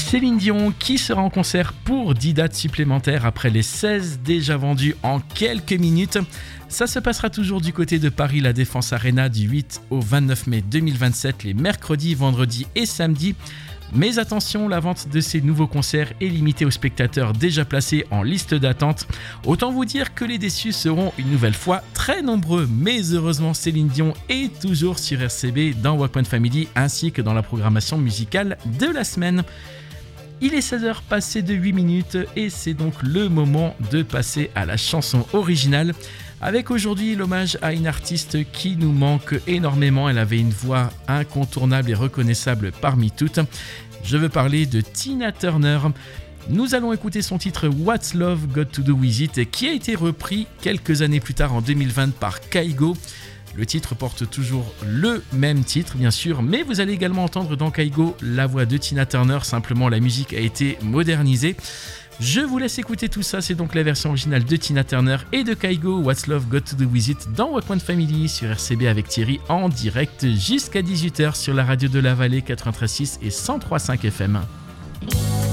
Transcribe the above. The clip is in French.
Céline Dion qui sera en concert pour 10 dates supplémentaires après les 16 déjà vendues en quelques minutes. Ça se passera toujours du côté de Paris, la Défense Arena du 8 au 29 mai 2027, les mercredis, vendredis et samedis. Mais attention, la vente de ces nouveaux concerts est limitée aux spectateurs déjà placés en liste d'attente. Autant vous dire que les déçus seront une nouvelle fois très nombreux. Mais heureusement, Céline Dion est toujours sur RCB dans Walkman Family ainsi que dans la programmation musicale de la semaine. Il est 16h passé de 8 minutes et c'est donc le moment de passer à la chanson originale. Avec aujourd'hui l'hommage à une artiste qui nous manque énormément. Elle avait une voix incontournable et reconnaissable parmi toutes. Je veux parler de Tina Turner. Nous allons écouter son titre What's Love Got to Do With It qui a été repris quelques années plus tard en 2020 par Kygo. Le titre porte toujours le même titre bien sûr, mais vous allez également entendre dans Kygo la voix de Tina Turner, simplement la musique a été modernisée. Je vous laisse écouter tout ça, c'est donc la version originale de Tina Turner et de Kygo, What's Love Got to Do With It dans Walkman Family sur RCB avec Thierry en direct jusqu'à 18h sur la radio de la Vallée 93.6 et 103.5 FM.